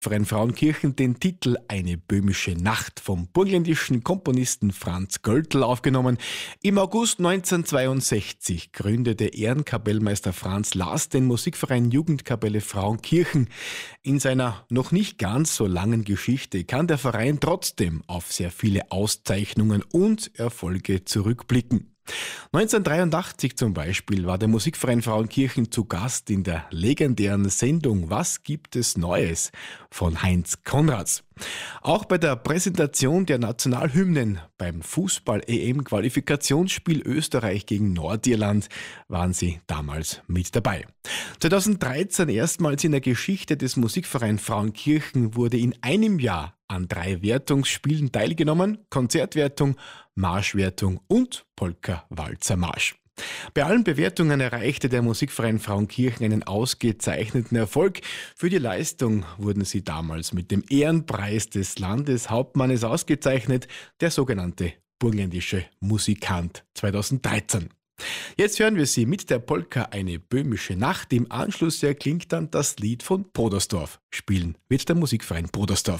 Musikverein Frauenkirchen den Titel Eine böhmische Nacht vom burgenländischen Komponisten Franz Göltl aufgenommen. Im August 1962 gründete Ehrenkapellmeister Franz Last den Musikverein Jugendkapelle Frauenkirchen. In seiner noch nicht ganz so langen Geschichte kann der Verein trotzdem auf sehr viele Auszeichnungen und Erfolge zurückblicken. 1983 zum Beispiel war der Musikverein Frauenkirchen zu Gast in der legendären Sendung Was gibt es Neues von Heinz Konrads. Auch bei der Präsentation der Nationalhymnen beim Fußball-EM-Qualifikationsspiel Österreich gegen Nordirland waren sie damals mit dabei. 2013 erstmals in der Geschichte des Musikvereins Frauenkirchen wurde in einem Jahr an 3 Wertungsspielen teilgenommen: Konzertwertung, Marschwertung und Polka-Walzer-Marsch. Bei allen Bewertungen erreichte der Musikverein Frauenkirchen einen ausgezeichneten Erfolg. Für die Leistung wurden sie damals mit dem Ehrenpreis des Landeshauptmannes ausgezeichnet, der sogenannte Burgenländische Musikant 2013. Jetzt hören wir sie mit der Polka Eine böhmische Nacht. Im Anschluss erklingt dann das Lied von Podersdorf. Spielen wird der Musikverein Podersdorf.